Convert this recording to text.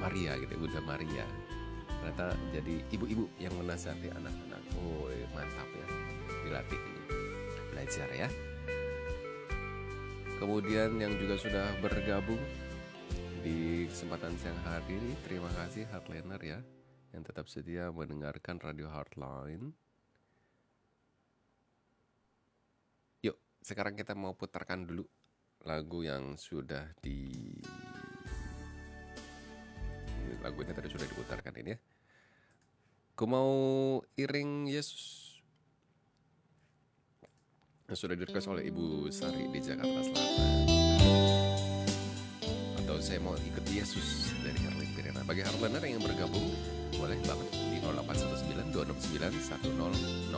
Maria gitu, Bunda Maria. Ternyata jadi ibu-ibu yang menasihati anak-anak. Oh, mantap ya. Dilatih ini. Belajar ya. Kemudian yang juga sudah bergabung di kesempatan siang hari ini, terima kasih Heartliner ya, yang tetap setia mendengarkan Radio Heartline. Yuk, sekarang kita mau putarkan dulu lagu yang sudah lagu ini tadi sudah diputarkan ini ya. Ku mau iring Yesus, yang sudah direquest oleh Ibu Sari di Jakarta Selatan. Atau saya mau ikut Yesus dari Herlin Pirena. Bagi Heartliner yang bergabung, boleh banget di 0819 269 10